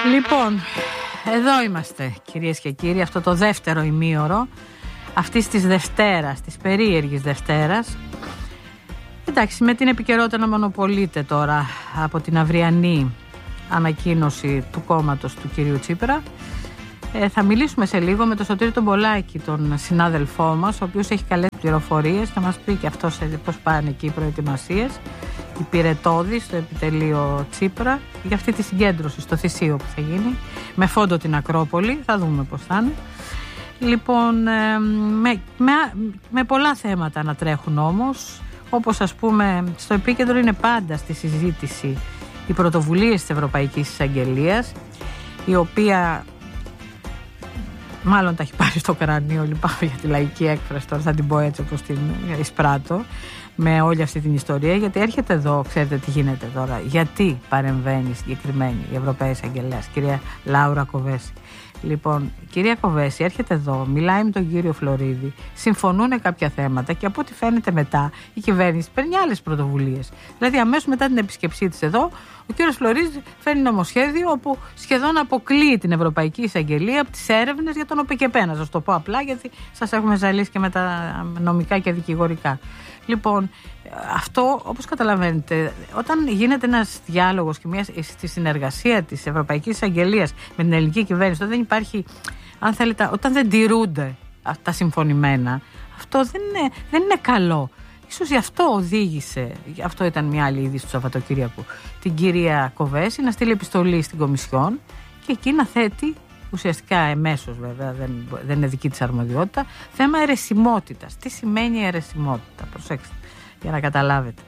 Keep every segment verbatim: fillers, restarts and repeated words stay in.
Λοιπόν, εδώ είμαστε κυρίες και κύριοι, αυτό το δεύτερο ημίωρο αυτής της Δευτέρας, της περίεργης Δευτέρας. Εντάξει, με την επικαιρότητα να μονοπολείται τώρα από την αυριανή ανακοίνωση του κόμματος του κυρίου Τσίπρα. Ε, θα μιλήσουμε σε λίγο με τον Σωτήρη τον Πολάκη, τον συνάδελφό μας, ο οποίος έχει καλές πληροφορίες. Θα μας πει και αυτός πώς πάνε εκεί οι προετοιμασίες, οι πυρετώδεις στο επιτελείο Τσίπρα, για αυτή τη συγκέντρωση στο Θησίο που θα γίνει, με φόντο την Ακρόπολη. Θα δούμε πώς θα είναι. Λοιπόν, ε, με, με, με πολλά θέματα να τρέχουν όμως, όπως ας πούμε στο επίκεντρο είναι πάντα στη συζήτηση οι πρωτοβουλίες της Ευρωπαϊκής Εισαγγελίας, η οποία μάλλον τα έχει πάρει στο κρανίο, λυπάμαι για τη λαϊκή έκφραση, τώρα θα την πω έτσι όπως την εισπράττω, με όλη αυτή την ιστορία, γιατί έρχεται εδώ, ξέρετε τι γίνεται τώρα, γιατί παρεμβαίνει συγκεκριμένη η Ευρωπαϊκή Εισαγγελέα, κυρία Λάουρα Κοβέση. Λοιπόν, κυρία Κοβέση έρχεται εδώ, μιλάει με τον κύριο Φλωρίδη, συμφωνούν κάποια θέματα και από ό,τι φαίνεται μετά η κυβέρνηση παίρνει άλλες πρωτοβουλίες. Δηλαδή, αμέσως μετά την επίσκεψή της εδώ, ο κύριος Φλωρίδης φέρνει νομοσχέδιο όπου σχεδόν αποκλείει την Ευρωπαϊκή Εισαγγελία από τις έρευνες για τον ΟΠΕΚΕΠΕ. Να σας το πω απλά, γιατί σας έχουμε ζαλίσει και με τα νομικά και δικηγορικά. Λοιπόν, αυτό, όπως καταλαβαίνετε, όταν γίνεται ένας διάλογος και μια στη συνεργασία της Ευρωπαϊκής Εισαγγελίας με την ελληνική κυβέρνηση, όταν δεν υπάρχει, αν θέλετε, όταν δεν τηρούνται τα συμφωνημένα, αυτό δεν είναι, δεν είναι καλό. Ίσως γι' αυτό οδήγησε, αυτό ήταν μια άλλη είδηση του Σαββατοκύριακου, την κυρία Κοβέση να στείλει επιστολή στην Κομισιόν και εκεί να θέτει, ουσιαστικά εμέσως βέβαια, δεν, δεν είναι δική της αρμοδιότητα, θέμα αιρεσιμότητας. Τι σημαίνει αιρεσιμότητα? Προσέξτε, για να καταλάβετε.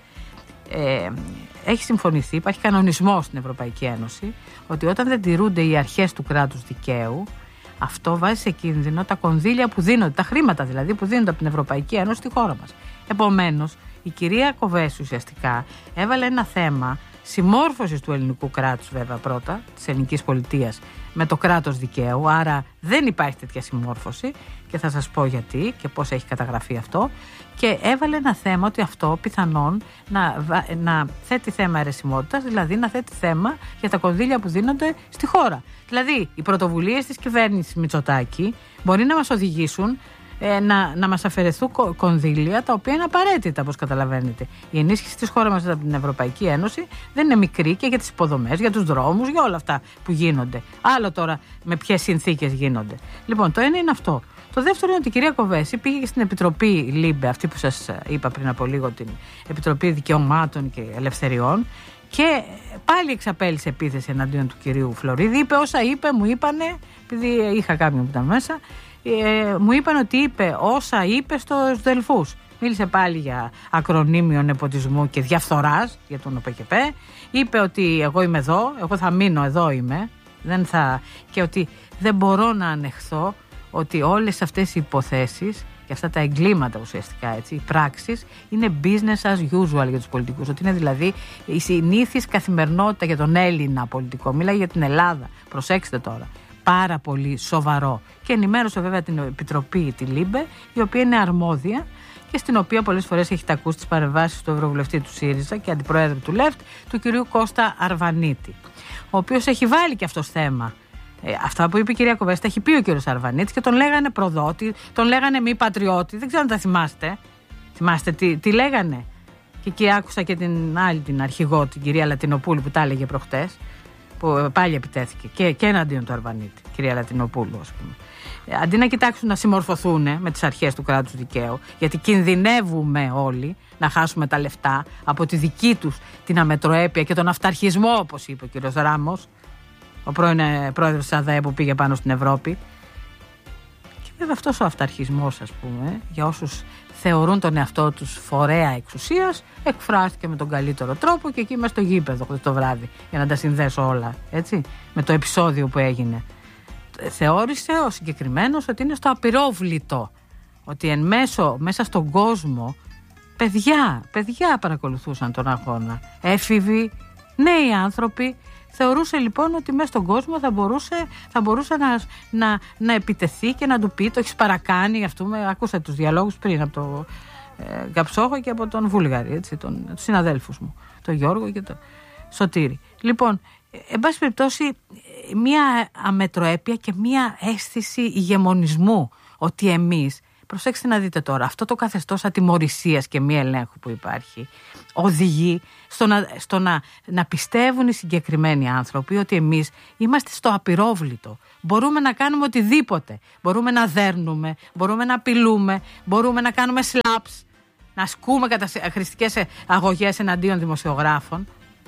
Ε, έχει συμφωνηθεί, υπάρχει κανονισμός στην Ευρωπαϊκή Ένωση, ότι όταν δεν τηρούνται οι αρχές του κράτους δικαίου, αυτό βάζει σε κίνδυνο τα κονδύλια που δίνονται, τα χρήματα δηλαδή που δίνονται από την Ευρωπαϊκή Ένωση στη χώρα μας. Επομένως, η κυρία Κοβέση ουσιαστικά έβαλε ένα θέμα συμμόρφωσης του ελληνικού κράτους, βέβαια πρώτα, της ελληνικής πολιτείας, με το κράτος δικαίου, άρα δεν υπάρχει τέτοια συμμόρφωση και θα σας πω γιατί και πώς έχει καταγραφεί αυτό, και έβαλε ένα θέμα ότι αυτό πιθανόν να, να θέτει θέμα αιρεσιμότητας, δηλαδή να θέτει θέμα για τα κονδύλια που δίνονται στη χώρα. Δηλαδή, οι πρωτοβουλίες της κυβέρνησης Μητσοτάκη μπορεί να μας οδηγήσουν Ε, να, να μας αφαιρεθούν κονδύλια τα οποία είναι απαραίτητα, όπως καταλαβαίνετε. Η ενίσχυση της χώρας μας από την Ευρωπαϊκή Ένωση δεν είναι μικρή και για τις υποδομές, για τους δρόμους, για όλα αυτά που γίνονται. Άλλο τώρα με ποιες συνθήκες γίνονται. Λοιπόν, το ένα είναι αυτό. Το δεύτερο είναι ότι η κυρία Κοβέση πήγε στην Επιτροπή ΛΥΜΠΕ, αυτή που σας είπα πριν από λίγο, την Επιτροπή Δικαιωμάτων και Ελευθεριών, και πάλι εξαπέλυσε επίθεση εναντίον του κυρίου Φλωρίδη. Είπε όσα είπε, μου είπανε, επειδή είχα κάποιον που ήταν μέσα. Ε, μου είπαν ότι είπε όσα είπε στους Δελφούς. Μίλησε πάλι για ακρονίμιο νεποτισμού και διαφθοράς για τον ΟΠΕΚΕΠΕ. Είπε ότι εγώ είμαι εδώ, εγώ θα μείνω εδώ είμαι, δεν θα... και ότι δεν μπορώ να ανεχθώ ότι όλες αυτές οι υποθέσεις και αυτά τα εγκλήματα ουσιαστικά, έτσι, οι πράξεις είναι business as usual για τους πολιτικούς. Ότι είναι δηλαδή η συνήθις καθημερινότητα για τον Έλληνα πολιτικό. Μιλάει για την Ελλάδα. Προσέξτε τώρα. Πάρα πολύ σοβαρό. Και ενημέρωσε βέβαια την Επιτροπή, τη ΛΥΜΠΕ, η οποία είναι αρμόδια και στην οποία πολλές φορές έχετε ακούσει τις παρεμβάσεις του Ευρωβουλευτή του ΣΥΡΙΖΑ και Αντιπροέδρου του ΛΕΦΤ, του κυρίου Κώστα Αρβανίτη, ο οποίος έχει βάλει και αυτός θέμα. Ε, αυτά που είπε η κυρία Κοβέση τα έχει πει ο κύριος Αρβανίτης και τον λέγανε προδότη, τον λέγανε μη πατριώτη. Δεν ξέρω αν τα θυμάστε. Θυμάστε τι, τι λέγανε? Και εκεί άκουσα και την άλλη την αρχηγό, την κυρία Λατινοπούλου, που τα έλεγε προχτές, που πάλι επιτέθηκε και, και εναντίον του Αρβανίτη, κυρία Λατινοπούλου, ας πούμε. Ε, αντί να κοιτάξουν να συμμορφωθούν με τις αρχές του κράτους δικαίου, γιατί κινδυνεύουμε όλοι να χάσουμε τα λεφτά από τη δική τους την αμετροέπεια και τον αυταρχισμό, όπως είπε ο κύριος Ράμος, ο πρώην πρόεδρος της ΑΔΕ που πήγε πάνω στην Ευρώπη. Και βέβαια αυτός ο αυταρχισμός, ας πούμε, για όσους θεωρούν τον εαυτό τους φορέα εξουσίας, εκφράστηκε με τον καλύτερο τρόπο και εκεί είμαι στο γήπεδο το βράδυ, για να τα συνδέσω όλα, έτσι, με το επεισόδιο που έγινε. Θεώρησε ο συγκεκριμένος ότι είναι στο απειρόβλητο, ότι εν μέσω, μέσα στον κόσμο, παιδιά, παιδιά παρακολουθούσαν τον αγώνα, έφηβοι, νέοι άνθρωποι. Θεωρούσε λοιπόν ότι μέσα στον κόσμο θα μπορούσε, θα μπορούσε να, να, να επιτεθεί και να του πει: το έχεις παρακάνει. Αυτό με, άκουσα τους διαλόγους πριν από τον ε, Καψόχο και από τον Βούλγαρη, έτσι, τον, τους συναδέλφους μου, τον Γιώργο και τον Σωτήρη. Λοιπόν, εν πάση περιπτώσει, μια αμετροέπεια και μια αίσθηση ηγεμονισμού ότι εμείς, προσέξτε να δείτε τώρα, αυτό το καθεστώς ατιμωρησίας και μη ελέγχου που υπάρχει οδηγεί στο, να, στο να, να πιστεύουν οι συγκεκριμένοι άνθρωποι ότι εμείς είμαστε στο απειρόβλητο. Μπορούμε να κάνουμε οτιδήποτε. Μπορούμε να δέρνουμε, μπορούμε να απειλούμε, μπορούμε να κάνουμε slaps, να ασκούμε καταχρηστικές αγωγές εναντίον δημοσιογράφων.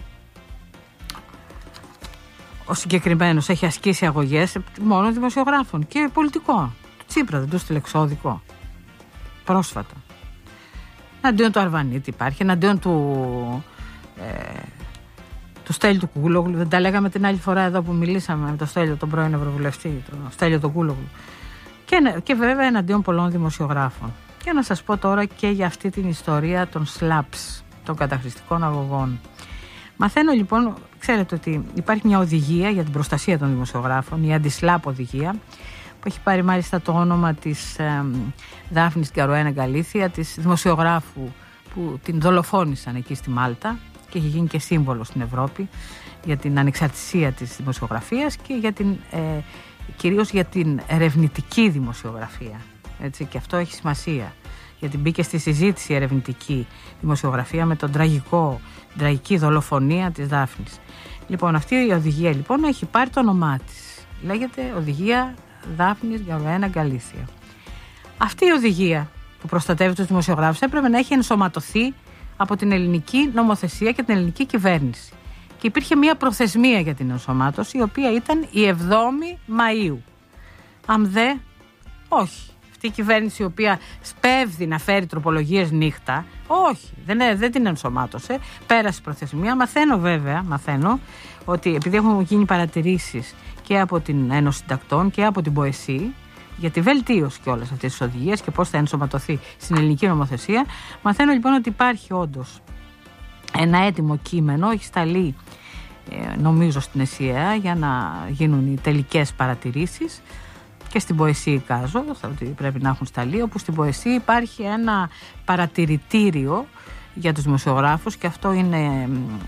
Ο συγκεκριμένος έχει ασκήσει αγωγές μόνο δημοσιογράφων και πολιτικών. Του Τσίπρα δεν του στείλε εξώδικο πρόσφατα. Εναντίον του Αρβανίτη υπάρχει, εναντίον του, ε, του Στέλιου του Κούλογλου. Δεν τα λέγαμε την άλλη φορά εδώ που μιλήσαμε με τον Στέλιο, τον πρώην Ευρωβουλευτή, τον Στέλιο τον Κούλογλου. Και, και βέβαια εναντίον πολλών δημοσιογράφων. Και να σας πω τώρα και για αυτή την ιστορία των slaps, των καταχρηστικών αγωγών. Μαθαίνω λοιπόν, ξέρετε ότι υπάρχει μια οδηγία για την προστασία των δημοσιογράφων, η αντισλάπ οδηγία, που έχει πάρει μάλιστα το όνομα της ε, Δάφνης Γκαρουένα Γκαλίθια, της δημοσιογράφου που την δολοφόνησαν εκεί στη Μάλτα και έχει γίνει και σύμβολο στην Ευρώπη για την ανεξαρτησία της δημοσιογραφίας και για την, ε, κυρίως για την ερευνητική δημοσιογραφία. Έτσι, και αυτό έχει σημασία, γιατί μπήκε στη συζήτηση η ερευνητική δημοσιογραφία με τον τραγικό, την τραγική δολοφονία της Δάφνης. Λοιπόν, αυτή η οδηγία λοιπόν έχει πάρει το όνομά της. Λέγεται Οδηγία Δάφνης Γκαρουένα Γκαλίθια. Αυτή η οδηγία που προστατεύει τους δημοσιογράφους έπρεπε να έχει ενσωματωθεί από την ελληνική νομοθεσία και την ελληνική κυβέρνηση. Και υπήρχε μια προθεσμία για την ενσωμάτωση, η οποία ήταν η εβδόμη Μαΐου. Αμδέ, όχι. Αυτή η κυβέρνηση η οποία σπέβδει να φέρει τροπολογίες νύχτα, όχι, δεν, δεν την ενσωμάτωσε, πέρασε η προθεσμία. Μαθαίνω βέβαια, μαθαίνω ότι επειδή έχουν γίνει παρατηρήσεις και από την Ένωση Συντακτών και από την ΠΟΕΣΥ για τη βελτίωση και όλες αυτές τις οδηγίες και πώς θα ενσωματωθεί στην ελληνική νομοθεσία, μαθαίνω λοιπόν ότι υπάρχει όντως ένα έτοιμο κείμενο, έχει σταλεί νομίζω στην ΕΣΥΑ για να γίνουν οι τελικές παρατηρήσεις. Και στην ΠΟΕΣΥ εικάζω ότι πρέπει να έχουν σταλεί, όπου στην ΠΟΕΣΥ υπάρχει ένα παρατηρητήριο για τους δημοσιογράφους και αυτό είναι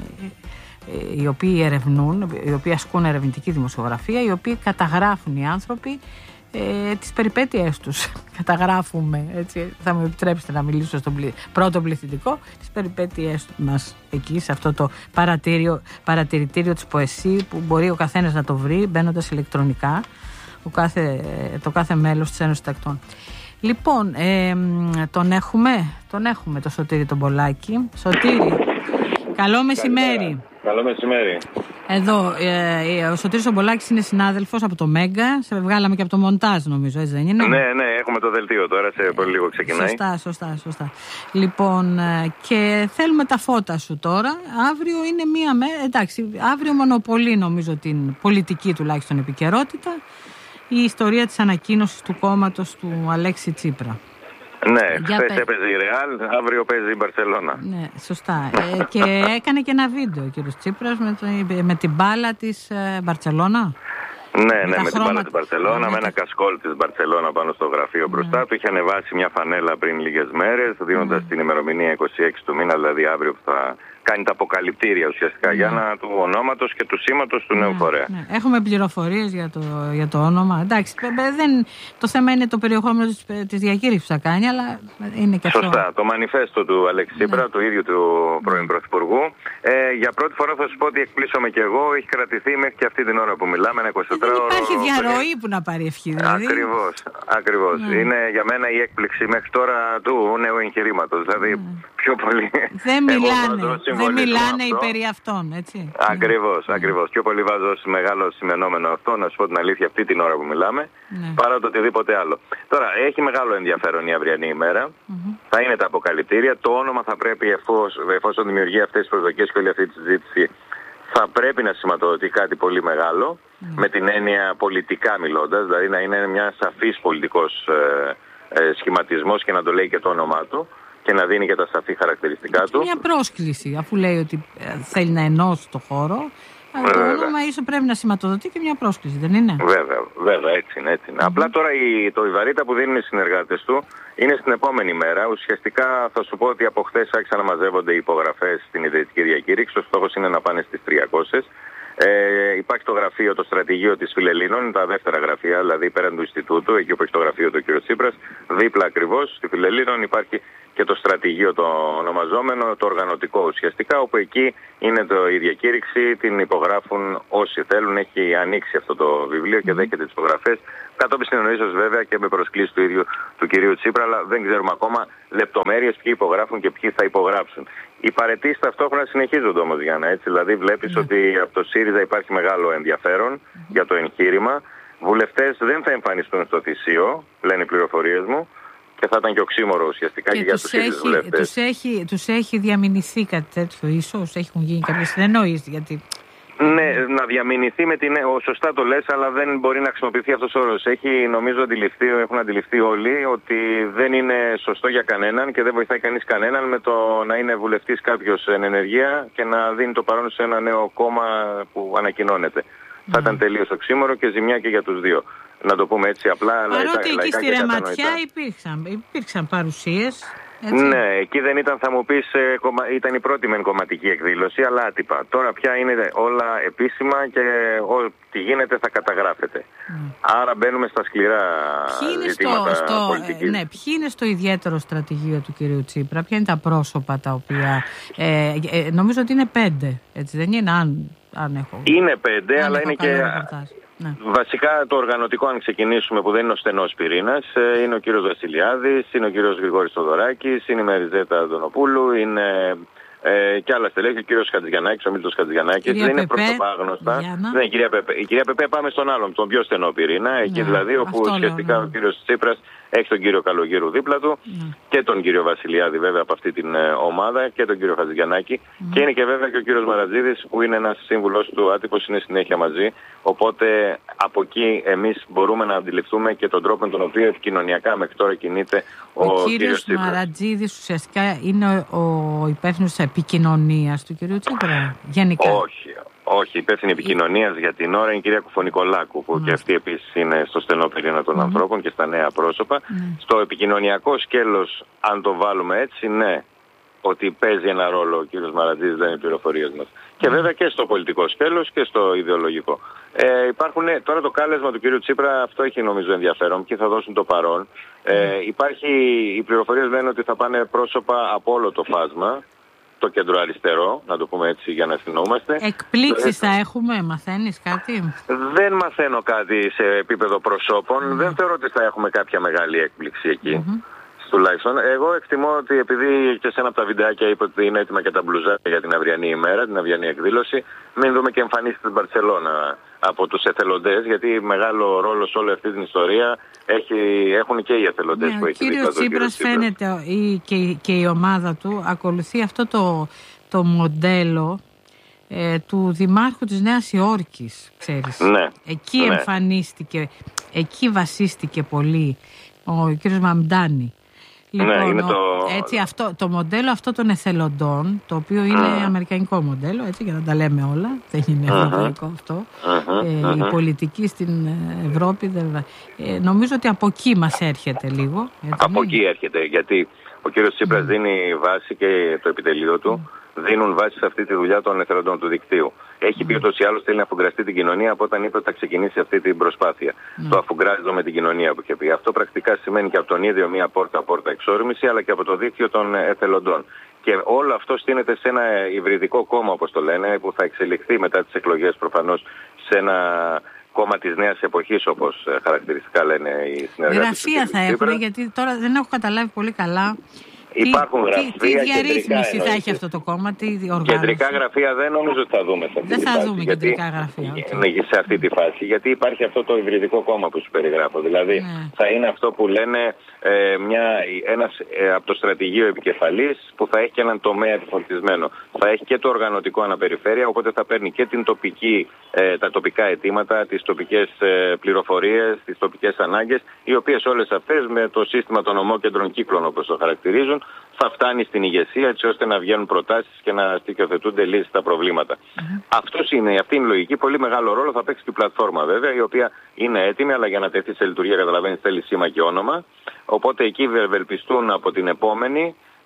οι οποίοι ερευνούν, οι οποίοι ασκούν ερευνητική δημοσιογραφία, οι οποίοι καταγράφουν οι άνθρωποι ε, τις περιπέτειές τους. Καταγράφουμε, έτσι, θα μου επιτρέψετε να μιλήσω στον πλη... πρώτο πληθυντικό, τις περιπέτειές μας εκεί σε αυτό το παρατηρητήριο της ΠΟΕΣΥ που μπορεί ο καθένας να το βρει μπαίνοντας ηλεκτρονικά. Ο κάθε, το κάθε μέλος της Ένωσης Τακτών. Λοιπόν, ε, τον έχουμε, τον έχουμε το Σωτήρη τον Πολάκη. Σωτήρη, καλό μεσημέρι. Καλό μεσημέρι. Εδώ, ε, ο Σωτήρης τον Πολάκης είναι συνάδελφος από το Μέγκα. Σε βγάλαμε και από το μοντάζ νομίζω, έτσι δεν είναι? Ναι, ναι, έχουμε το δελτίο τώρα, σε πολύ λίγο ξεκινάει. Σωστά, σωστά, σωστά. Λοιπόν, και θέλουμε τα φώτα σου τώρα. Αύριο είναι μία μέρα, εντάξει, αύριο μονοπολεί νομίζω την πολιτική τουλάχιστον επικαιρότητα η ιστορία της ανακοίνωσης του κόμματος του Αλέξη Τσίπρα. Ναι, χθες έπαιζε η Ρεάλ, αύριο παίζει η Μπαρσελόνα. Ναι, σωστά. ε, και έκανε και ένα βίντεο ο κύριος Τσίπρας με, το, με την μπάλα της ε, Μπαρσελόνα. Ναι, με ναι, με την μπάλα της Μπαρσελόνα, με ένα κασκόλ της Μπαρσελόνα πάνω στο γραφείο μπροστά ναι. του. Είχε ανεβάσει μια φανέλα πριν λίγες μέρες, δίνοντας ναι. την ημερομηνία είκοσι έξι του μήνα, δηλαδή αύριο που θα κάνει τα αποκαλυπτήρια ουσιαστικά ναι. για να του ονόματος και του σήματος του ναι. νέου φορέα. Ναι. Έχουμε πληροφορίες για το, για το όνομα. Εντάξει, δεν, το θέμα είναι το περιεχόμενο της, της διακήρυξης που θα κάνει, αλλά είναι και αυτό. Σωστά. Το μανιφέστο του Αλέξη Τσίπρα, ναι. του ίδιου του πρώην Πρωθυπουργού. Ε, για πρώτη φορά θα σου πω ότι εκπλήσωμαι και εγώ. Έχει κρατηθεί μέχρι και αυτή την ώρα που μιλάμε, ένα εικοσιτετράωρο. Δεν υπάρχει διαρροή που να πάρει ευχή, δηλαδή. Ακριβώς. Ακριβώς. Ναι. Είναι για μένα η έκπληξη μέχρι τώρα του νέου εγχειρήματος. Δηλαδή ναι. πιο πολύ. Δεν μιλάνε. Δεν μιλάνε αυτό. περί αυτών, έτσι. Ακριβώς, ναι. ακριβώς. Πιο πολύ βάζω ως μεγάλο σημενόμενο αυτό, να σου πω την αλήθεια, αυτή την ώρα που μιλάμε, ναι. παρά το οτιδήποτε άλλο. Τώρα, έχει μεγάλο ενδιαφέρον η αυριανή ημέρα. Mm-hmm. Θα είναι τα αποκαλυπτήρια. Το όνομα θα πρέπει, εφόσον, εφόσον δημιουργεί αυτές τις προσδοκίες και όλη αυτή τη συζήτηση, θα πρέπει να σηματοδοτεί κάτι πολύ μεγάλο, mm. με την έννοια πολιτικά μιλώντας, δηλαδή να είναι μια σαφής πολιτικός ε, ε, σχηματισμός και να το λέει και το όνομά του. Και να δίνει και τα σαφή χαρακτηριστικά του. Μια πρόσκληση, αφού λέει ότι θέλει να ενώσει το χώρο. Αλλά το όνομα ίσως πρέπει να σηματοδοτεί και μια πρόσκληση, δεν είναι? Βέβαια, βέβαια, έτσι είναι. Έτσι είναι. Mm-hmm. Απλά τώρα η, το η βαρύτητα που δίνουν οι συνεργάτες του είναι στην επόμενη μέρα. Ουσιαστικά θα σου πω ότι από χθες άρχισαν να μαζεύονται οι υπογραφές στην ιδρυτική διακήρυξη. Ο στόχος είναι να πάνε στις τριακόσιες. Ε, υπάρχει το γραφείο, το στρατηγείο της Φιλελλήνων, τα δεύτερα γραφεία, δηλαδή πέραν του Ινστιτούτου, εκεί που έχει το γραφείο του κ. Τσίπρας, δίπλα ακριβώς στη Φιλελλήνων υπάρχει και το στρατηγείο το ονομαζόμενο, το οργανωτικό ουσιαστικά, όπου εκεί είναι το, η διακήρυξη, την υπογράφουν όσοι θέλουν, έχει ανοίξει αυτό το βιβλίο και δέχεται τις υπογραφές, κατόπιν συνεννοήσεως βέβαια και με προσκλήσεις του ίδιου του κυρίου Τσίπρα, αλλά δεν ξέρουμε ακόμα λεπτομέρειες ποιοι υπογράφουν και ποιοι θα υπογράψουν. Οι παραιτήσεις ταυτόχρονα συνεχίζονται όμως, Γιάννα, έτσι, δηλαδή βλέπεις ότι από το ΣΥΡΙΖΑ υπάρχει μεγάλο ενδιαφέρον για το εγχείρημα. Βουλευτές δεν θα εμφανιστούν στο θυσίο, λένε οι πληροφορίες μου, και θα ήταν και οξύμορο ουσιαστικά και, και για τους ίδιους βουλευτές. Τους έχει, τους έχει διαμηνηθεί κάτι τέτοιο, ίσως έχουν γίνει κάποιες συνεννοήσεις, γιατί... Ναι, να διαμηνηθεί με την... Σωστά το λες, αλλά δεν μπορεί να χρησιμοποιηθεί αυτός ο όρος. Έχει, νομίζω, αντιληφθεί, έχουν αντιληφθεί όλοι ότι δεν είναι σωστό για κανέναν και δεν βοηθάει κανείς κανέναν με το να είναι βουλευτής κάποιος εν ενεργεία και να δίνει το παρόν σε ένα νέο κόμμα που ανακοινώνεται. Mm. Θα ήταν τελείως οξύμορο και ζημιά και για τους δύο. Να το πούμε έτσι απλά. Παρότι εκεί στη Ρεματιά υπήρξαν, υπήρξαν παρουσίες. Έτσι. Ναι, εκεί δεν ήταν, θα μου πεις, ήταν η πρώτη μεν κομματική εκδήλωση, αλλά άτυπα. Τώρα πια είναι όλα επίσημα και ό,τι γίνεται θα καταγράφεται. Mm. Άρα μπαίνουμε στα σκληρά ζητήματα στο, πολιτικής. Ναι, ποιοι είναι στο ιδιαίτερο στρατηγείο του κυρίου Τσίπρα, ποια είναι τα πρόσωπα τα οποία... Ε, ε, νομίζω ότι είναι πέντε, έτσι δεν είναι, αν, αν έχω... Είναι πέντε, αν αλλά έχω είναι και... Ναι. Βασικά το οργανωτικό, αν ξεκινήσουμε, που δεν είναι ο στενός πυρήνας, είναι ο κύριος Βασιλιάδης, είναι ο κύριος Γρηγόρης Θοδωράκης, είναι η Μεριζέτα Αντωνοπούλου, είναι ε, και άλλα στελέχη, ο κύριος Χατζηγιαννάκης, ο Μίλτος Χατζηγιαννάκης. Δεν είναι πρόσωπα άγνωστα. Ναι, κυρία Πεπέ. Η κυρία Πεπέ, πάμε στον άλλον, τον πιο στενό πυρήνα, εκεί ναι, δηλαδή όπου ουσιαστικά ναι. ο κύριος Τσίπρας έχει τον κύριο Καλογύρου δίπλα του ναι. και τον κύριο Βασιλιάδη βέβαια από αυτή την ε, ομάδα και τον κύριο Χατζηγιαννάκη mm. και είναι και βέβαια και ο κύριος Μαρατζίδης που είναι ένας σύμβουλος του άτυπος, είναι συνέχεια μαζί, οπότε από εκεί εμείς μπορούμε να αντιληφθούμε και τον τρόπο με τον οποίο επικοινωνιακά μέχρι τώρα κινείται ο, ο κύριος Τσίπρας. Ο Μαρατζίδης ουσιαστικά είναι ο, ο υπεύθυνος της επικοινωνίας του κύριου Τσίπρα γενικά. Όχι. Όχι, υπεύθυνη επικοινωνίας για την ώρα είναι η κυρία Κουφωνικολάκου, που mm. και αυτή επίσης είναι στο στενό πυρήνα των mm. ανθρώπων και στα νέα πρόσωπα. Mm. Στο επικοινωνιακό σκέλος, αν το βάλουμε έτσι, ναι, ότι παίζει ένα ρόλο ο κύριος Μαρατζίδης, δεν είναι οι πληροφορίες μας. Mm. Και βέβαια και στο πολιτικό σκέλος και στο ιδεολογικό. Ε, υπάρχουν, τώρα το κάλεσμα του κύριου Τσίπρα, αυτό έχει νομίζω ενδιαφέρον και θα δώσουν το παρόν. Mm. Ε, υπάρχει, οι πληροφορίες λένε ότι θα πάνε πρόσωπα από όλο το φάσμα. Το κέντρο αριστερό, να το πούμε έτσι για να αισθηνόμαστε. Εκπλήξεις θα έχουμε, μαθαίνεις κάτι? Δεν μαθαίνω κάτι σε επίπεδο προσώπων. Mm. Δεν θεωρώ ότι θα έχουμε κάποια μεγάλη έκπληξη εκεί. Mm-hmm. Τουλάχιστον. Εγώ εκτιμώ ότι επειδή και σε ένα από τα βιντεάκια είπε ότι είναι έτοιμα και τα μπλουζάκια για την αυριανή ημέρα, την αυριανή εκδήλωση, μην δούμε και εμφανίσεις στην Μπαρσελόνα από τους εθελοντές, γιατί μεγάλο ρόλο σε όλη αυτή την ιστορία έχει, έχουν και οι εθελοντές ναι, που έχει δει. Ο κύριος Τσίπρας φαίνεται η, και, και η ομάδα του ακολουθεί αυτό το, το μοντέλο ε, του Δημάρχου της Νέας Υόρκης, ξέρεις. Ναι, εκεί ναι. εμφανίστηκε, εκεί βασίστηκε πολύ ο κύριος Μαμντάνη. Λοιπόν, ναι, είναι το... έτσι, αυτό, το μοντέλο αυτό των εθελοντών, το οποίο είναι mm. αμερικανικό μοντέλο, έτσι, για να τα λέμε όλα, δεν είναι uh-huh. ευρωπαϊκό αυτό, uh-huh. Ε, uh-huh. η πολιτική στην Ευρώπη, δεν... ε, νομίζω ότι από εκεί μας έρχεται λίγο. Έτσι, από ναι. εκεί έρχεται, γιατί ο κύριος Τσίπρας mm. δίνει βάση και το επιτελείο του, mm. δίνουν βάση σε αυτή τη δουλειά των εθελοντών του δικτύου. Έχει πει ούτως ή άλλως θέλει να αφουγκραστεί την κοινωνία από όταν είπε ότι θα ξεκινήσει αυτή την προσπάθεια. Mm. Το αφουγκράζω με την κοινωνία που είχε πει. Αυτό πρακτικά σημαίνει και από τον ίδιο μία πόρτα-πόρτα εξόρμηση, αλλά και από το δίκτυο των εθελοντών. Και όλο αυτό στείνεται σε ένα υβριδικό κόμμα, όπως το λένε, που θα εξελιχθεί μετά τις εκλογές προφανώς σε ένα κόμμα της νέας εποχής, όπως χαρακτηριστικά λένε οι συνεργάτες. Γραφεία θα έχουν, γιατί τώρα δεν έχω καταλάβει πολύ καλά. Υπάρχουν τι, γραφεία. Τι, τι διαρρύθμιση θα έχει αυτό το κόμμα, τι οργάνωση? Κεντρικά γραφεία δεν νομίζω ότι θα δούμε σε αυτή δεν τη θα φάση. δούμε γιατί, κεντρικά γραφεία. Okay. Σε αυτή τη φάση. Γιατί υπάρχει αυτό το υβριδικό κόμμα που σου περιγράφω. Δηλαδή ναι. θα είναι αυτό που λένε ε, μια, ένας ε, από το στρατηγείο επικεφαλής που θα έχει και έναν τομέα επιφορτισμένο. Θα έχει και το οργανωτικό αναπεριφέρεια, οπότε θα παίρνει και την τοπική, ε, τα τοπικά αιτήματα, τις τοπικές ε, πληροφορίες, τις τοπικές ανάγκες, οι οποίες όλες αυτές με το σύστημα των ομόκεντρων κύκλων, όπως το χαρακτηρίζουν, θα φτάνει στην ηγεσία έτσι ώστε να βγαίνουν προτάσεις και να στοιχειοθετούνται λύσεις στα προβλήματα. Mm-hmm. Αυτός είναι, αυτή είναι η λογική. Πολύ μεγάλο ρόλο θα παίξει και η πλατφόρμα βέβαια, η οποία είναι έτοιμη, αλλά για να τεθεί σε λειτουργία, καταλαβαίνεις, θέλει σήμα και όνομα. Οπότε εκεί ευελπιστούν από την επόμενη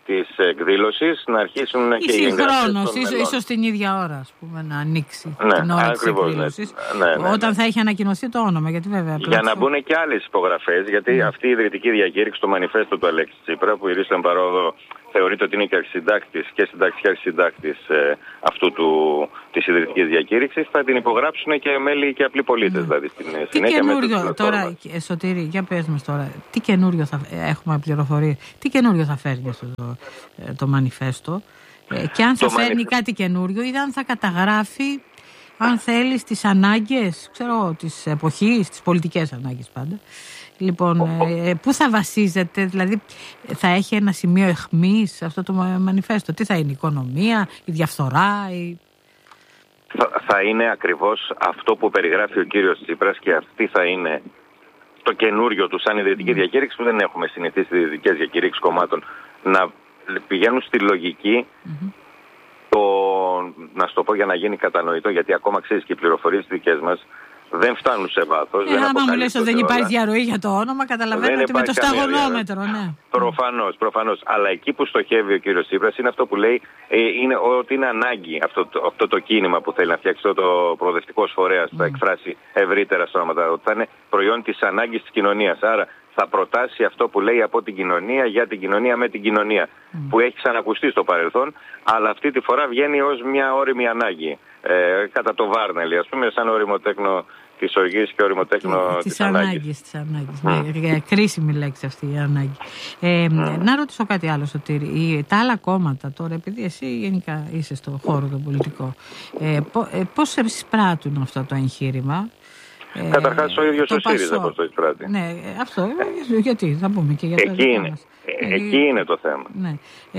της εκδήλωσης να αρχίσουν ή και οι εγγραφές των μελών. Συγχρόνως, ίσως την ίδια ώρα, ας πούμε, να ανοίξει ναι, την ώρα ακριβώς, της εκδήλωσης, ναι, ναι, ναι, όταν ναι. θα έχει ανακοινωθεί το όνομα, γιατί βέβαια... Για να μπουν και άλλες υπογραφές, γιατί ναι. αυτή η ιδρυτική διακήρυξη, το μανιφέστο του Αλέξη Τσίπρα, που η Ρίστα Παρόδο θεωρείται ότι είναι και αρχισυντάκτης και συντάκτης και αρχισυντάκτης ε, αυτού του, της ιδρυτικής διακήρυξης, θα την υπογράψουν και μέλη και απλοί πολίτες. Mm. Δηλαδή, στην τι συνέχεια καινούριο τώρα, Σωτήρη, για πες μας τώρα, τι καινούριο θα έχουμε πληροφορίες, τι καινούριο θα φέρνει αυτό το, το μανιφέστο, ε, και αν θα το φέρνει μανιφ... κάτι καινούριο ή αν θα καταγράφει, αν θέλει, τις ανάγκες, ξέρω, της εποχής, τις πολιτικές ανάγκες πάντα. Λοιπόν, ε, πού θα βασίζεται, δηλαδή θα έχει ένα σημείο αιχμής αυτό το μανιφέστο, τι θα είναι, η οικονομία, η διαφθορά, η... Θα, θα είναι ακριβώς αυτό που περιγράφει ο κύριος Τσίπρας και αυτή θα είναι το καινούριο του σαν ιδρυτική mm. διακήρυξη, που δεν έχουμε συνηθίσει τις ιδρυτικές διακήρυξεις κομμάτων να πηγαίνουν στη λογική mm-hmm. το, να σου το πω για να γίνει κατανοητό, γιατί ακόμα ξέρεις και οι πληροφορίες δικές μας δεν φτάνουν σε βάθος. Ε, άμα μου λες ότι δεν υπάρχει διαρροή για το όνομα, καταλαβαίνω δεν ότι με το σταγονόμετρο, ναι. Προφανώς, προφανώς. Αλλά εκεί που στοχεύει ο κύριος Τσίπρας είναι αυτό που λέει, ε, είναι ότι είναι ανάγκη αυτό το, αυτό το κίνημα που θέλει να φτιάξει, το, το προοδευτικός φορέας, mm. θα εκφράσει ευρύτερα στόματα, ότι θα είναι προϊόν της ανάγκης της κοινωνίας. Άρα θα προτάσει αυτό που λέει από την κοινωνία, για την κοινωνία, με την κοινωνία, mm. που έχει ξανακουστεί στο παρελθόν, αλλά αυτή τη φορά βγαίνει ως μια ώριμη ανάγκη. Ε, κατά το Βάρνελι, ας πούμε, σαν ωριμοτέκνο της οργής και ωριμοτέκνο της, της ανάγκης. Της ανάγκης. Mm. Ναι, κρίσιμη λέξη αυτή η ανάγκη. Ε, mm. Να ρωτήσω κάτι άλλο, Σωτήρη. Τα άλλα κόμματα τώρα, επειδή εσύ γενικά είσαι στο χώρο το πολιτικό, ε, πώς εισπράττουν αυτό το εγχείρημα? Ε, Καταρχάς ο ίδιος ο ΣΥΡΙΖΑ πώς το εισπράττει. Ναι, αυτό, γιατί, θα πούμε και για το εκεί είναι, μας. Εκεί είναι το θέμα. Ναι.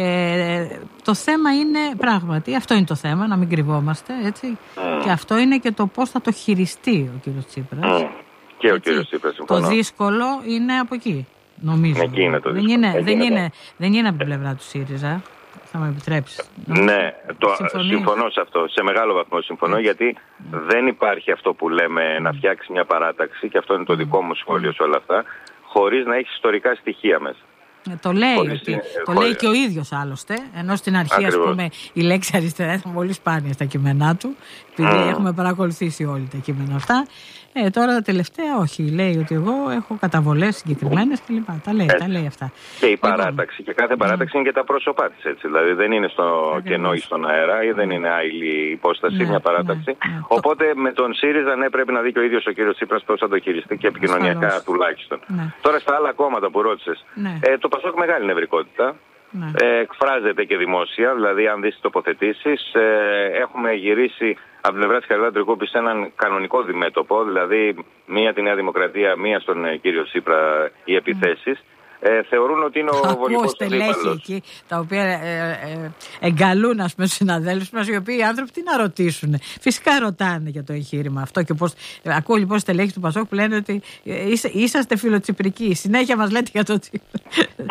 Ε, το θέμα είναι πράγματι, αυτό είναι το θέμα, να μην κρυβόμαστε, έτσι. Mm. Και αυτό είναι και το πώς θα το χειριστεί ο κύριος Τσίπρας. Mm. Και ο κύριος Τσίπρας, συμφωνώ. Το δύσκολο είναι από εκεί, νομίζω. Εκεί είναι το δύσκολο. Δεν είναι, δεν είναι, δεν είναι από την πλευρά του ΣΥΡΙΖΑ. Θα με επιτρέψεις. Ναι, το, συμφωνώ σε αυτό. Σε μεγάλο βαθμό συμφωνώ, mm. γιατί mm. δεν υπάρχει αυτό που λέμε mm. να φτιάξει μια παράταξη, και αυτό είναι το δικό μου σχόλιο mm. σε όλα αυτά, χωρίς να έχει ιστορικά στοιχεία μέσα. Ε, το λέει, χωρίς, ότι, το λέει και ο ίδιος άλλωστε, ενώ στην αρχή, ας πούμε, η λέξη αριστερά ήταν πολύ σπάνια στα κείμενά του, επειδή mm. έχουμε παρακολουθήσει όλοι τα κείμενα αυτά. Ε, τώρα τα τελευταία όχι. Λέει ότι εγώ έχω καταβολές συγκεκριμένες κλπ. Τα λέει, τα λέει αυτά. Και η παράταξη. Και κάθε παράταξη mm. είναι και τα πρόσωπά της. Έτσι. Δηλαδή δεν είναι στο okay. κενό ή στον αέρα ή δεν είναι άειλη υπόσταση, ναι, μια παράταξη. Ναι, ναι. Οπότε με τον ΣΥΡΙΖΑ, ναι, πρέπει να δει και ο ίδιος ο κύριος Τσίπρας πώς θα το χειριστεί και επικοινωνιακά Ασφαλώς. τουλάχιστον. Ναι. Τώρα στα άλλα κόμματα που ρώτησες. Ναι. Ε, το ΠΑΣΟΚ μεγάλη νευρικότητα. Ναι. Ε, εκφράζεται και δημόσια, δηλαδή αν δεις τοποθετήσεις, ε, έχουμε γυρίσει από την πλευρά της Χαριλάου Τρικούπη σε έναν κανονικό διμέτωπο, δηλαδή μία τη Νέα Δημοκρατία, μία στον ε, κύριο Τσίπρα οι επιθέσεις. Ε, θεωρούν ότι είναι ο βολικός στελέχη εκεί, τα οποία ε, ε, εγκαλούν, ας πούμε, τους συναδέλφους μας, οι οποίοι οι άνθρωποι τι να ρωτήσουν. Φυσικά ρωτάνε για το εγχείρημα αυτό. Και πώς, ε, ακούω λοιπόν στελέχη του ΠΑΣΟΚ που λένε ότι ε, είστε, είσαστε φιλοτσιπρικοί. Συνέχεια μας λέτε για το Τσίπρα.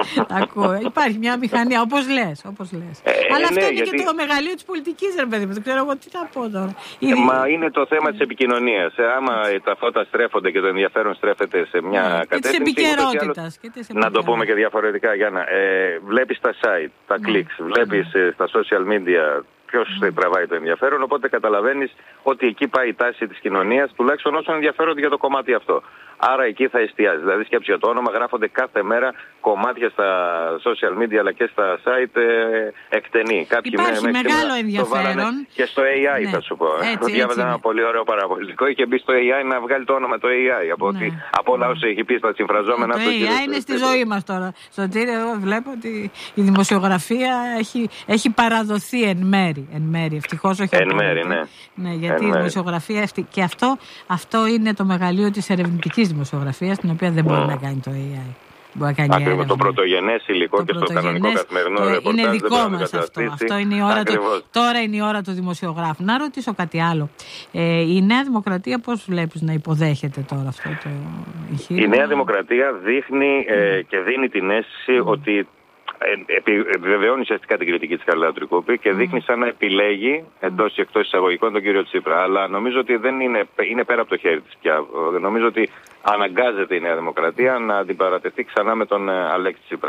Ακούω. Υπάρχει μια μηχανία, όπως λες. Όπως λες. Ε, Αλλά αυτό ναι, είναι γιατί... και το μεγαλείο της πολιτικής, ρε παιδί μου. Δεν ξέρω εγώ τι να πω τώρα. Ε, μα είναι το θέμα της επικοινωνίας. Ε, άμα τα φώτα στρέφονται και το ενδιαφέρον στρέφεται σε μια ε, κατεύθυνση. Και της επικαιρότητας. Το πούμε και διαφορετικά, Γιάννα. Ε, βλέπεις τα site, τα ναι. clicks, βλέπεις ναι. στα social media ποιος mm. τραβάει το ενδιαφέρον, οπότε καταλαβαίνεις ότι εκεί πάει η τάση της κοινωνίας, τουλάχιστον όσων ενδιαφέρονται για το κομμάτι αυτό. Άρα εκεί θα εστιάζει. Δηλαδή σκέψου για το όνομα, γράφονται κάθε μέρα κομμάτια στα social media αλλά και στα site ε, εκτενή. Κάποιοι Υπάρχει με, μεγάλο με, ενδιαφέρον. Και στο έι άι ναι. θα σου πω. Διάβαζα ένα πολύ ωραίο παραπολιτικό. Είχε μπει στο έι άι να βγάλει το όνομα το έι άι. Από, ναι. ότι, από όλα όσα έχει πει στα συμφραζόμενα. Το έι άι είναι στη ζωή μας τώρα. Στο Τύρι εγώ βλέπω ότι η δημοσιογραφία έχει, έχει παραδοθεί εν μέρη. Εν μέρη. Ευτυχώς όχι. Εν μέρη, ναι. ναι. Γιατί η δημοσιογραφία και αυτό, αυτό είναι το μεγαλείο της ερευνητικής δημοσιογραφίας, την οποία δεν μπορεί mm. να κάνει το έι άι. Ακριβώς, το πρωτογενές υλικό το και στο κανονικό καθημερινό ρεπορτάζ. Είναι δικό μας αυτό. αυτό είναι η ώρα του, τώρα είναι η ώρα του δημοσιογράφου. Να ρωτήσω κάτι άλλο. Ε, η Νέα Δημοκρατία πώς βλέπεις να υποδέχεται τώρα αυτό το εγχείρημα? Η Νέα Δημοκρατία δείχνει ε, και δίνει την αίσθηση mm. ότι επιβεβαιώνει ουσιαστικά την κριτική της Χαριλάου Τρικούπη και δείχνει σαν να επιλέγει εντός και εκτός εισαγωγικών τον κύριο Τσίπρα. Αλλά νομίζω ότι δεν είναι, είναι πέρα από το χέρι της πια. Νομίζω ότι αναγκάζεται η Νέα Δημοκρατία να αντιπαρατεθεί ξανά με τον Αλέξη Τσίπρα.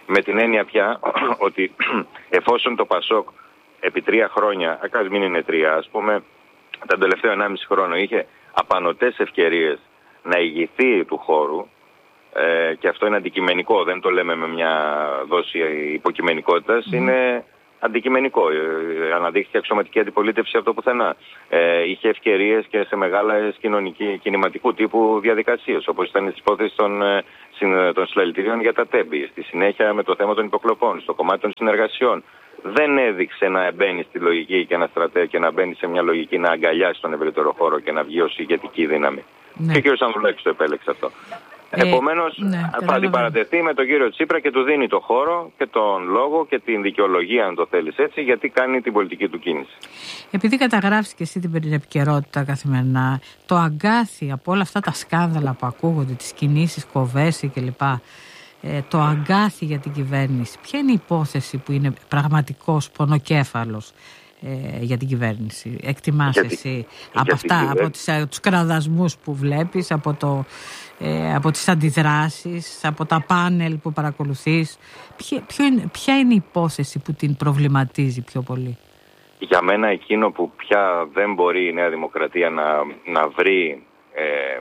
Με την έννοια πια ότι εφόσον το Πασόκ επί τρία χρόνια, ας μην είναι τρία, ας πούμε, τα τελευταία ενάμιση χρόνο είχε απανωτές ευκαιρίες να ηγηθεί του χώρου, ε, και αυτό είναι αντικειμενικό, δεν το λέμε με μια δόση υποκειμενικότητας, mm. είναι αντικειμενικό. Ε, αναδείχθηκε αξιωματική αντιπολίτευση από το πουθενά. Ε, είχε ευκαιρίες και σε μεγάλες κινηματικού τύπου διαδικασίες, όπως ήταν στις υπόθεσεις των, των συλλαλητηρίων για τα τέμπη, στη συνέχεια με το θέμα των υποκλοπών, στο κομμάτι των συνεργασιών. Δεν έδειξε να μπαίνει στη λογική και να στρατεύει και να μπαίνει σε μια λογική να αγκαλιάσει τον ευρύτερο χώρο και να βγει ως ηγετική δύναμη. Ναι. Και ο κ. Ανδρουλάκης το επέλεξε αυτό. Ε, Επομένως, ναι, θα αντιπαρατεθεί με τον κύριο Τσίπρα και του δίνει το χώρο και τον λόγο και την δικαιολογία, αν το θέλεις έτσι, γιατί κάνει την πολιτική του κίνηση. Επειδή καταγράφεις και εσύ την επικαιρότητα καθημερινά, το αγκάθι από όλα αυτά τα σκάνδαλα που ακούγονται, τις κινήσεις Κοβέση κλπ., ε, το αγκάθι για την κυβέρνηση, ποια είναι η υπόθεση που είναι πραγματικός πονοκέφαλος ε, για την κυβέρνηση? Εκτιμάς γιατί, εσύ γιατί από αυτά, από τις, τους κραδασμούς που βλέπεις, από, το, ε, από τις αντιδράσεις, από τα πάνελ που παρακολουθείς, ποια, ποιο είναι, ποια είναι η υπόθεση που την προβληματίζει πιο πολύ? Για μένα εκείνο που πια δεν μπορεί η Νέα Δημοκρατία να, να βρει ε,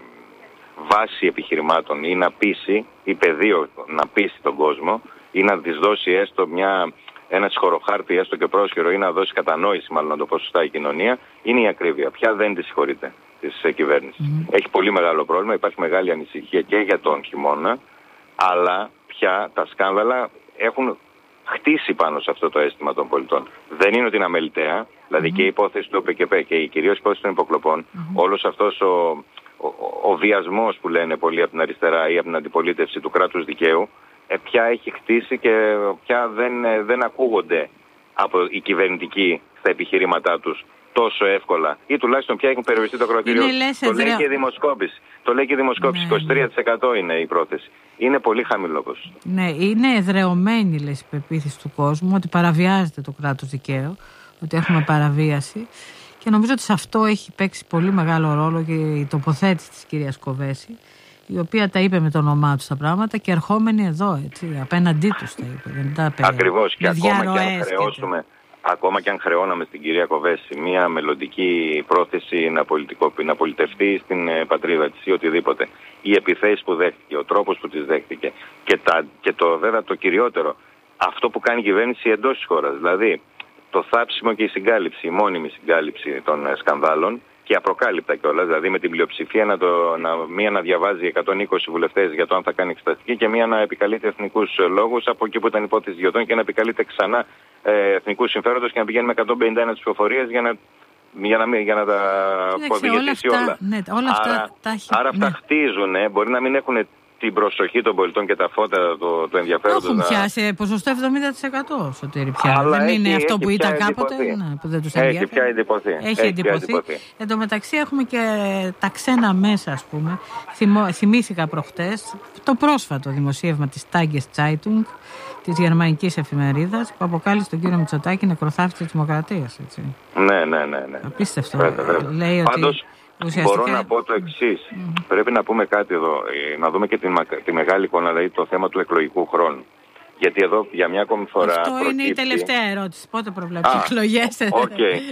βάση επιχειρημάτων ή να πείσει, ή πεδίο να πείσει τον κόσμο, ή να της δώσει έστω μια, ένα συγχωροχάρτη, έστω και πρόσχερο, ή να δώσει κατανόηση, μάλλον να το πω σωστά, η κοινωνία, είναι η ακρίβεια. Πια δεν τη συγχωρείται της ε, κυβέρνησης. Mm-hmm. Έχει πολύ μεγάλο πρόβλημα, υπάρχει μεγάλη ανησυχία και για τον χειμώνα, αλλά πια τα σκάνδαλα έχουν χτίσει πάνω σε αυτό το αίσθημα των πολιτών. Δεν είναι ότι είναι αμεληταία, δηλαδή mm-hmm. και η υπόθεση του ΟΠΚΠ και η κυρίως υπόθεση των υποκλοπών, mm-hmm. όλος αυτός ο, ο, ο βιασμός που λένε πολλοί από την αριστερά ή από την αντιπολίτευση του κράτους δικαίου, ε, πια έχει χτίσει και πια δεν, ε, δεν ακούγονται από οι κυβερνητικοί στα επιχειρήματά τους τόσο εύκολα, ή τουλάχιστον πια έχουν περιοριστεί το ακροατήριο. Το λέει και η δημοσκόπηση. Το λέει και η δημοσκόπηση. Ναι. είκοσι τρία τοις εκατό είναι η πρόθεση. Είναι πολύ χαμηλό ποσοστό. Ναι, είναι εδρεωμένη, λες, η πεποίθηση του κόσμου ότι παραβιάζεται το κράτος δικαίου, ότι έχουμε παραβίαση. Και νομίζω ότι σε αυτό έχει παίξει πολύ μεγάλο ρόλο και η τοποθέτηση της κυρίας Κοβέση, η οποία τα είπε με το όνομά του τα πράγματα και ερχόμενη εδώ, έτσι, απέναντί τους τα είπε. Δεν τα είπε. Ακριβώς. Και ακόμα και αν χρεώσουμε. Ακόμα και αν χρεώναμε στην κυρία Κοβέση μια μελλοντική πρόθεση να, να πολιτευτεί στην ε, πατρίδα της ή οτιδήποτε, οι επιθέσεις που δέχτηκε, ο τρόπος που τις δέχτηκε και, τα, και το βέβαια το κυριότερο, αυτό που κάνει η κυβέρνηση εντός της χώρας, δηλαδή το θάψιμο και η συγκάλυψη, η μόνιμη συγκάλυψη των ε, σκανδάλων και απροκάλυπτα κιόλας, δηλαδή με την πλειοψηφία να το, να, μία να διαβάζει εκατόν είκοσι βουλευτές για το αν θα κάνει εξεταστική και μία να επικαλείται εθνικούς λόγους από εκεί που ήταν υπόθεση Γιωτών και να επικαλείται ξανά ε, εθνικούς συμφέροντος και να πηγαίνει με εκατόν πενήντα ένα τις ψηφοφορίες για να, για να, για να τα αποδηγετήσει όλα. όλα. Ναι, όλα αυτά άρα τα έχει, άρα αυτά ναι. χτίζουν, ε, μπορεί να μην έχουν την προσοχή των πολιτών και τα φώτα το, το ενδιαφέροντος. Έχουν να... πια σε ποσοστό εβδομήντα τοις εκατό Σωτήρη πια. Αλλά δεν έχει, είναι αυτό που ήταν κάποτε, ναι, που δεν τους ενδιαφέρει. Έχει πια εντυπωθεί. Έχει, έχει εντυπωθεί. Εν τω μεταξύ έχουμε και τα ξένα μέσα, ας πούμε. Θυμώ, θυμήθηκα προχτές το πρόσφατο δημοσίευμα της Tages Zeitung, της γερμανικής εφημερίδας, που αποκάλυψε τον κύριο Μητσοτάκη νεκροθάφτη της Δημοκρατίας. Έτσι. Ναι, ναι, ναι, ναι. Απίστευτο. Βέβαια, βέβαια. Λέει Πάντως, ότι ουσιαστικά... μπορώ να πω το εξής. Mm. Πρέπει να πούμε κάτι εδώ, να δούμε και τη, τη μεγάλη εικόνα, δηλαδή το θέμα του εκλογικού χρόνου. Γιατί εδώ για μια ακόμη φορά. Αυτό προκύπτει... είναι η τελευταία ερώτηση. Πότε προβλέπεις εκλογές? Οκ,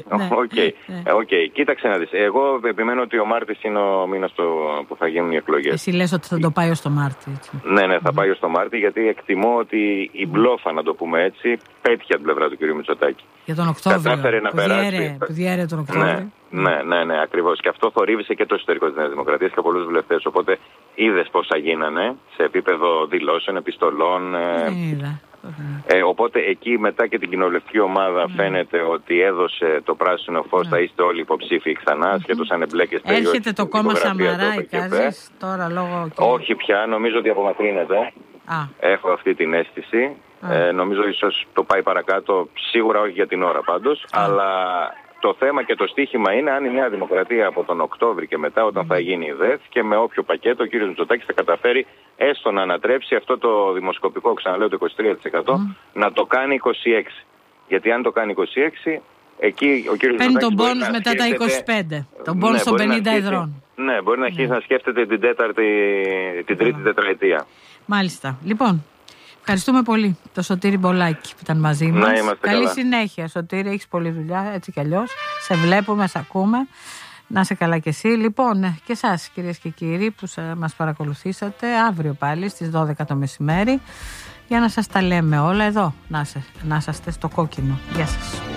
οκ. Κοίταξε να δεις. Εγώ επιμένω ότι ο Μάρτης είναι ο μήνας που θα γίνουν οι εκλογές. Εσύ λες ότι θα το πάει ως το Μάρτι. Έτσι. Ναι, ναι, θα mm. πάει ως το Μάρτι, γιατί εκτιμώ ότι η μπλόφα, να το πούμε έτσι, πέτυχε από την πλευρά του κ. Μητσοτάκη. Για τον Οκτώβριο. Κατάφερε να που περάσει. Διέρε, που διέρε τον Οκτώβριο. Ναι. Ναι, ναι, ναι, ακριβώς. Και αυτό θορύβησε και το εσωτερικό της Νέας Δημοκρατίας και πολλούς βουλευτές. Οπότε είδες πόσα γίνανε σε επίπεδο δηλώσεων, επιστολών. Ε, είδα. Ε, οπότε εκεί μετά και την κοινοβουλευτική ομάδα mm. φαίνεται ότι έδωσε το πράσινο φως, mm. θα είστε όλοι υποψήφοι ξανά, mm. σχέτως αν εμπλέκεστε. Έρχεται το κόμμα Σαμαρά, εικάζεις τώρα λόγω... Και... Όχι πια, νομίζω ότι απομακρύνεται. Ah. Έχω αυτή την αίσθηση. Ah. Ε, νομίζω ίσως το πάει παρακάτω, σίγουρα όχι για την ώρα πάντως, ah. αλλά... Το θέμα και το στίχημα είναι αν η Νέα Δημοκρατία από τον Οκτώβρη και μετά, όταν mm. θα γίνει η ΔΕΘ και με όποιο πακέτο ο κ. Μητσοτάκης θα καταφέρει έστω να ανατρέψει αυτό το δημοσκοπικό, ξαναλέω, το είκοσι τρία τοις εκατό, mm. να το κάνει είκοσι έξι τοις εκατό. Γιατί αν το κάνει είκοσι έξι τοις εκατό, εκεί ο κ. Μητσοτάκης παίρνει τον πόνους μετά σκέφτεται... τα είκοσι πέντε. Τον πόνους ναι, των πενήντα εδρών. Ναι, μπορεί να αρχίσει ναι. να σκέφτεται την, τέταρτη, την τρίτη yeah. τετραετία. Μάλιστα. Λοιπόν, Ευχαριστούμε πολύ το Σωτήρη Μπολάκη που ήταν μαζί μας. Να είμαστε Καλή καλά. συνέχεια, Σωτήρη, έχεις πολλή δουλειά, έτσι κι αλλιώς. Σε βλέπουμε, σε ακούμε. Να είσαι καλά κι εσύ. Λοιπόν, και εσάς κυρίες και κύριοι που μας παρακολουθήσατε, αύριο πάλι στις δώδεκα το μεσημέρι για να σας τα λέμε όλα εδώ. Να, σε, να είσαστε στο κόκκινο. Γεια σας.